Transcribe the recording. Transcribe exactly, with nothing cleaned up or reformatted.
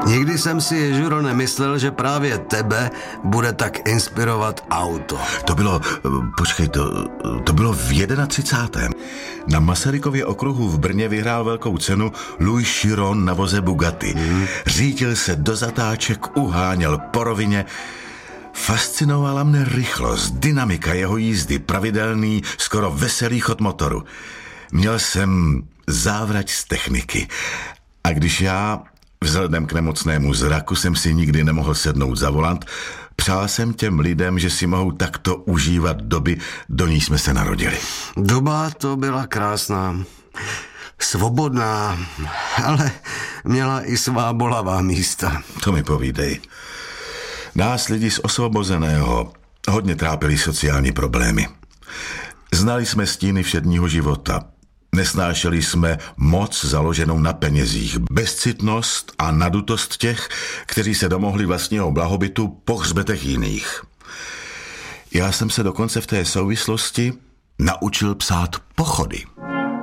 Nikdy jsem si, Ježuro, nemyslel, že právě tebe bude tak inspirovat auto. To bylo, počkej, to, to bylo v třicátém Na Masarykově okruhu v Brně vyhrál velkou cenu Louis Chiron na voze Bugatti. Hmm. Řídil se do zatáček, uháněl po rovině. Fascinovala mne rychlost, dynamika jeho jízdy, pravidelný, skoro veselý chod motoru. Měl jsem závrať z techniky. A když já, vzhledem k nemocnému zraku, jsem si nikdy nemohl sednout za volant, přál jsem těm lidem, že si mohou takto užívat doby, do ní jsme se narodili. Doba to byla krásná, svobodná, ale měla i svá bolavá místa. To mi povídej. Nás lidi z Osvobozeného hodně trápily sociální problémy. Znali jsme stíny všedního života. Nesnášeli jsme moc založenou na penězích, bezcitnost a nadutost těch, kteří se domohli vlastního blahobytu po hřbetech jiných. Já jsem se dokonce v té souvislosti naučil psát pochody.